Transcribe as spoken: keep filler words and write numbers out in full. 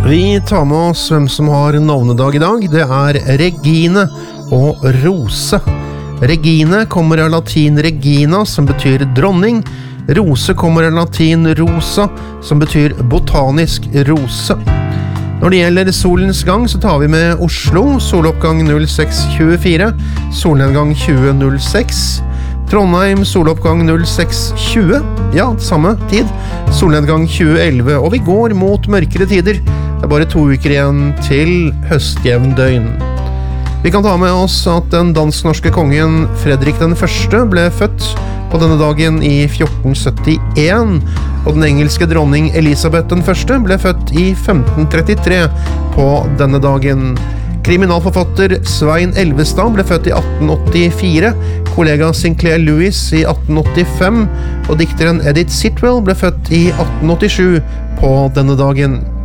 Vi tar med oss hvem som har navnedag i dag. Det er Regine og Rose. Regine kommer av latin regina, som betyr dronning. Rose kommer av latin rosa, som betyr botanisk rose. Når det gjelder solens gang, så tar vi med Oslo, soloppgang null seks tjuefire, solnedgang tjue null seks. Trondheim, soloppgang null seks tjue, ja, samme tid, solnedgang tjue elleve, og vi går mot mørkere tider. Det er bare to uker igjen til høstjevn døgn. Vi kan ta med oss at den dansk-norske kongen Fredrik den første ble født på denne dagen i fjorten syttien, og den engelske dronning Elisabeth den første ble født i femten trettitre på denne dagen. Kriminalforfatter Svein Elvestad ble født i atten åttifire, kollega Sinclair Lewis i atten åttifem, og dikteren Edith Sitwell ble født i atten åttisju på denne dagen.